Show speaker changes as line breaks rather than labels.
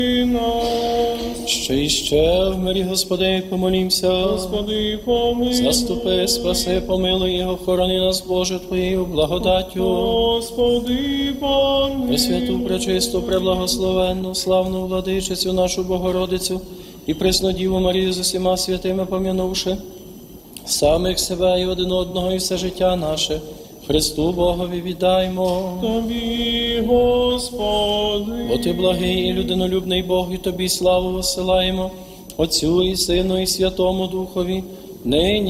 Ще і ще в мирі, Господи, помолімся.
Господи, помилуй.
Заступи, спаси, помилуй і охорони нас, Боже, Твоєю благодаттю.
Господи, помилуй.
Пресвяту, пречисту, преблагословенну, славну владичицю нашу Богородицю і пресну Діву Марію з усіма святими пом'янувши, самих себе і один одного і все життя наше, Христу Богові віддаймо.
Тобі, Господи.
Бо Ти благий і людинолюбний Бог, і Тобі славу висилаємо, Отцю і Сину і Святому Духові, нині